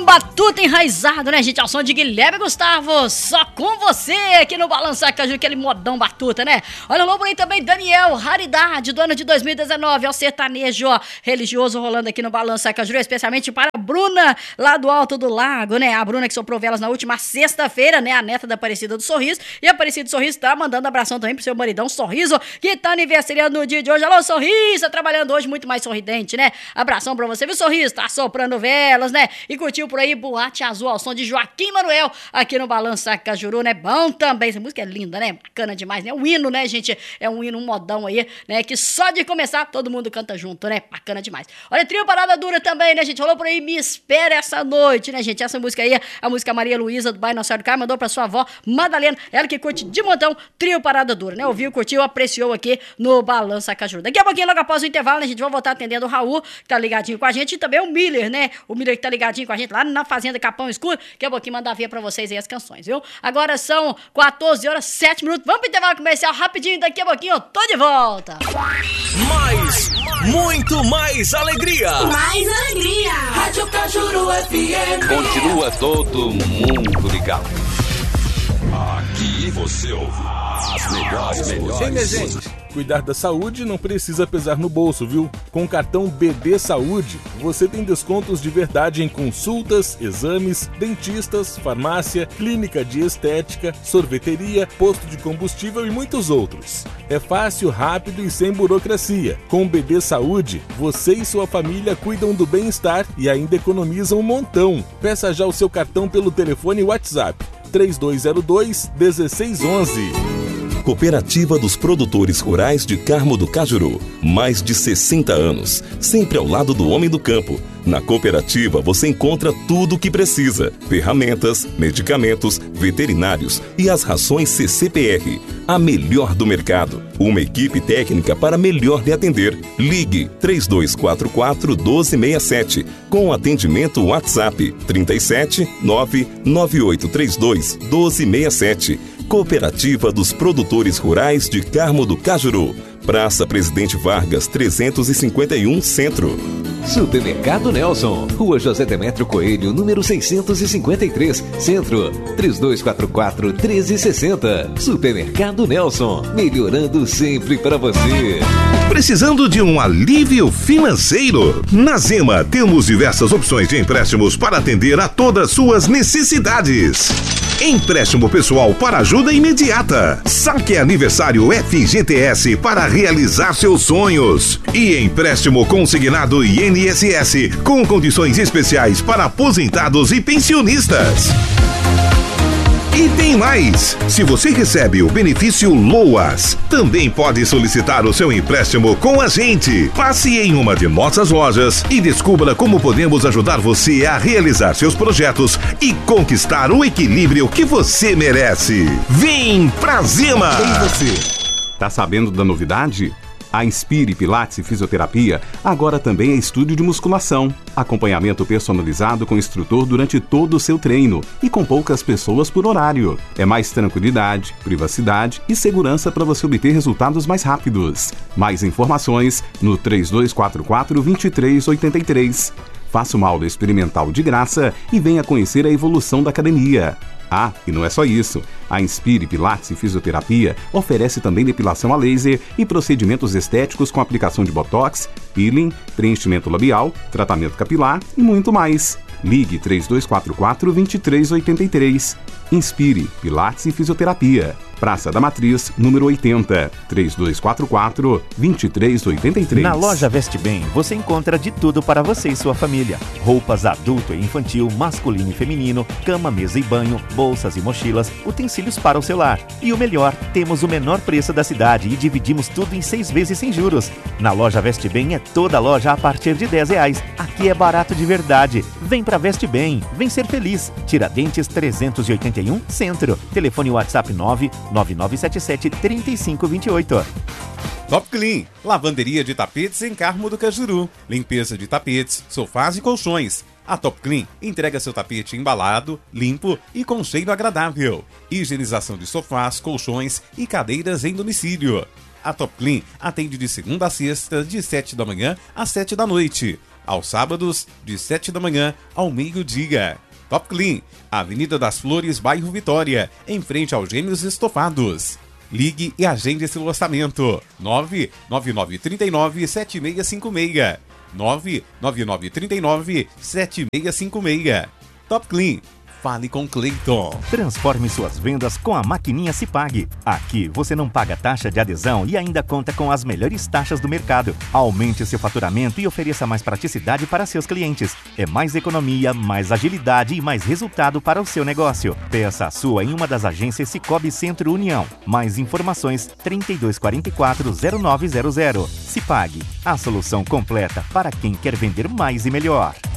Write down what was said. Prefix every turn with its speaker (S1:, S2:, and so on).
S1: Batuta enraizado, né, gente? Ao som de Guilherme Gustavo, só com você aqui no Balança Caju, aquele modão batuta, né? Olha, alô por aí também, Daniel, raridade do ano de 2019, é o sertanejo religioso rolando aqui no Balança Caju, especialmente para a Bruna, lá do Alto do Lago, né? A Bruna que soprou velas na última sexta-feira, né? A neta da Aparecida do Sorriso. E a Aparecida do Sorriso tá mandando abração também pro seu maridão Sorriso, que tá aniversariando no dia de hoje. Alô, Sorriso, tá trabalhando hoje muito mais sorridente, né? Abração pra você, viu, Sorriso? Tá soprando velas, né? E curtiu por aí Boate Azul ao som de Joaquim Manuel aqui no Balança Cajuru, né? Bom também, essa música é linda, né? Bacana demais, né? Um hino, né, gente? É um hino, um modão aí, né? Que só de começar todo mundo canta junto, né? Bacana demais. Olha, trio Parada Dura também, né, gente? Rolou por aí Me Espera Essa Noite, né, gente? Essa música aí, a música Maria Luísa do bairro Nossa Senhora do Carmo, mandou pra sua avó Madalena, ela que curte de montão, trio Parada Dura, né? Ouviu, curtiu, apreciou aqui no Balança Cajuru. Daqui a pouquinho, logo após o intervalo, né, gente? Vou voltar atendendo o Raul, que tá ligadinho com a gente, e também o Miller, né? O Miller que tá ligadinho com a gente lá na Fazenda Capão Escuro, que eu vou aqui mandar ver pra vocês aí as canções, viu? Agora são 14 horas 7 minutos. Vamos pro intervalo comercial rapidinho, daqui a pouquinho eu tô de volta.
S2: Muito mais alegria.
S3: Mais alegria. Rádio Cajuru FM.
S4: Continua todo mundo ligado.
S2: Aqui você ouve as melhores.
S5: Ei, minha gente, cuidar da saúde não precisa pesar no bolso, viu? Com o cartão BD Saúde, você tem descontos de verdade em consultas, exames, dentistas, farmácia, clínica de estética, sorveteria, posto de combustível e muitos outros. É fácil, rápido e sem burocracia. Com o BD Saúde, você e sua família cuidam do bem-estar e ainda economizam um montão. Peça já o seu cartão pelo telefone WhatsApp 3202-1611.
S6: Cooperativa dos Produtores Rurais de Carmo do Cajuru. Mais de 60 anos, sempre ao lado do homem do campo. Na cooperativa você encontra tudo o que precisa: ferramentas, medicamentos, veterinários e as rações CCPR, a melhor do mercado. Uma equipe técnica para melhor lhe atender. Ligue 3244-1267 com atendimento WhatsApp 37 99832 1267. Cooperativa dos Produtores Rurais de Carmo do Cajuru. Praça Presidente Vargas, 351 Centro.
S7: Supermercado Nelson, Rua José Demétrio Coelho, número 653, Centro, 3244-1360. Supermercado Nelson, melhorando sempre para você.
S8: Precisando de um alívio financeiro? Na Zema temos diversas opções de empréstimos para atender a todas suas necessidades. Empréstimo pessoal para ajuda imediata. Saque aniversário FGTS para realizar seus sonhos. E empréstimo consignado INSS com condições especiais para aposentados e pensionistas. E tem mais! Se você recebe o benefício LOAS, também pode solicitar o seu empréstimo com a gente. Passe em uma de nossas lojas e descubra como podemos ajudar você a realizar seus projetos e conquistar o equilíbrio que você merece. Vem pra Zema!
S9: E você? Tá sabendo da novidade? A Inspire Pilates e Fisioterapia agora também é estúdio de musculação. Acompanhamento personalizado com instrutor durante todo o seu treino e com poucas pessoas por horário. É mais tranquilidade, privacidade e segurança para você obter resultados mais rápidos. Mais informações no 3244-2383. Faça uma aula experimental de graça e venha conhecer a evolução da academia. Ah, e não é só isso. A Inspire Pilates e Fisioterapia oferece também depilação a laser e procedimentos estéticos com aplicação de botox, peeling, preenchimento labial, tratamento capilar e muito mais. Ligue 3244-2383. Inspire Pilates e Fisioterapia. Praça da Matriz, número 80, 3244-2383.
S10: Na loja Veste Bem, você encontra de tudo para você e sua família. Roupas adulto e infantil, masculino e feminino, cama, mesa e banho, bolsas e mochilas, utensílios para o celular. E o melhor, temos o menor preço da cidade e dividimos tudo em 6 vezes sem juros. Na loja Veste Bem é toda loja a partir de R$10. Aqui é barato de verdade. Vem pra Veste Bem, vem ser feliz. Tiradentes 381, Centro. Telefone WhatsApp 99977-3528.
S11: Top Clean, lavanderia de tapetes em Carmo do Cajuru. Limpeza de tapetes, sofás e colchões. A Top Clean entrega seu tapete embalado, limpo e com cheiro agradável. Higienização de sofás, colchões e cadeiras em domicílio. A Top Clean atende de segunda a sexta, de 7 da manhã às 7 da noite. aos sábados, de 7 da manhã ao meio-dia. Top Clean, Avenida das Flores, bairro Vitória, em frente aos Gêmeos Estofados. Ligue e agende esse orçamento. 99939-7656. 99939-7656. Top Clean. Fale com Cleiton.
S10: Transforme suas vendas com a maquininha Cipag. Aqui você não paga taxa de adesão e ainda conta com as melhores taxas do mercado. Aumente seu faturamento e ofereça mais praticidade para seus clientes. É mais economia, mais agilidade e mais resultado para o seu negócio. Peça a sua em uma das agências Cicobi Centro União. Mais informações 3244-0900. Cipag, a solução completa para quem quer vender mais e melhor.